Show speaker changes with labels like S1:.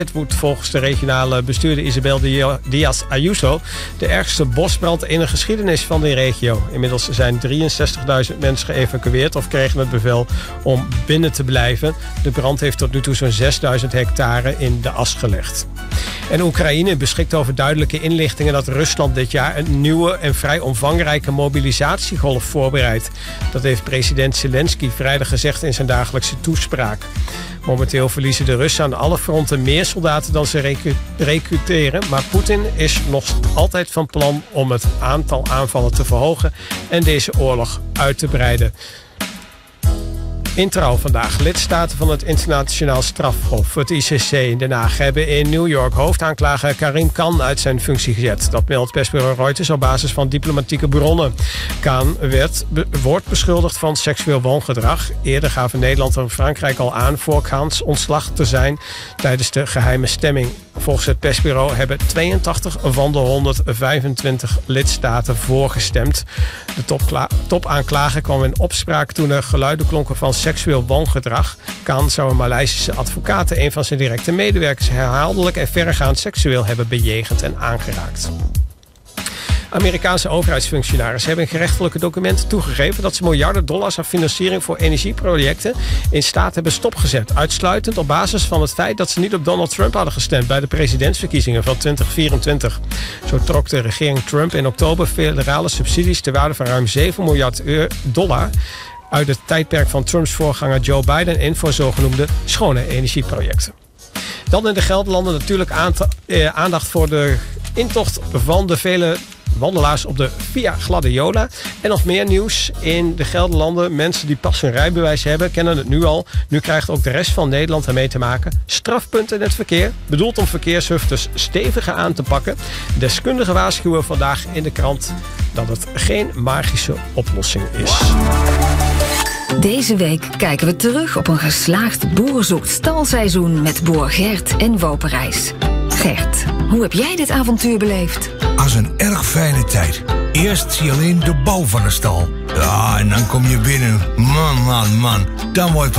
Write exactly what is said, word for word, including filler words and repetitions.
S1: Het woedt volgens de regionale bestuurder Isabel Diaz Ayuso de ergste bosbrand in de geschiedenis van die regio. Inmiddels zijn drieënzestigduizend mensen geëvacueerd of kregen het bevel om binnen te blijven. De brand heeft tot nu toe zo'n zesduizend hectare in de as gelegd. En Oekraïne beschikt over duidelijke inlichtingen dat Rusland dit jaar een nieuwe en vrij omvangrijke mobilisatiegolf voorbereidt. Dat heeft president Zelensky vrijdag gezegd in zijn dagelijkse toespraak. Momenteel verliezen de Russen aan alle fronten meer soldaten dan ze recu- recruteren. Maar Poetin is nog altijd van plan om het aantal aanvallen te verhogen en deze oorlog uit te breiden. In Trouw vandaag. Lidstaten van het Internationaal Strafhof, het I C C in Den Haag, hebben in New York hoofdaanklager Karim Khan uit zijn functie gezet. Dat meldt persbureau Reuters op basis van diplomatieke bronnen. Khan werd, be, wordt beschuldigd van seksueel wangedrag. Eerder gaven Nederland en Frankrijk al aan voor Khans ontslag te zijn tijdens de geheime stemming. Volgens het persbureau hebben tweeëntachtig van de honderdvijfentwintig lidstaten voorgestemd. De topkla- topaanklager kwam in opspraak toen er geluiden klonken van seksueel wangedrag. Khan zou een Maleisische advocaat, een van zijn directe medewerkers, herhaaldelijk en verregaand seksueel hebben bejegend en aangeraakt. Amerikaanse overheidsfunctionarissen hebben in gerechtelijke documenten toegegeven dat ze miljarden dollars aan financiering voor energieprojecten in staat hebben stopgezet. Uitsluitend op basis van het feit dat ze niet op Donald Trump hadden gestemd bij de presidentsverkiezingen van twintig vierentwintig. Zo trok de regering Trump in oktober federale subsidies ter waarde van ruim zeven miljard dollar uit het tijdperk van Trumps voorganger Joe Biden in voor zogenoemde schone energieprojecten. Dan in de Gelderlanden natuurlijk aanta- eh, aandacht voor de intocht van de vele wandelaars op de Via Gladiola. En nog meer nieuws in de Gelderlanden. Mensen die pas hun rijbewijs hebben, kennen het nu al. Nu krijgt ook de rest van Nederland ermee te maken. Strafpunten in het verkeer, bedoeld om verkeershufters steviger aan te pakken. Deskundigen waarschuwen vandaag in de krant dat het geen magische oplossing is.
S2: Deze week kijken we terug op een geslaagd Boer zoekt stalseizoen met boer Gert en Woperijs. Gert, hoe heb jij dit avontuur beleefd?
S3: Als een erg fijne tijd. Eerst zie je alleen de bouw van de stal. Ja, en dan kom je binnen. Man, man, man. Dan wordt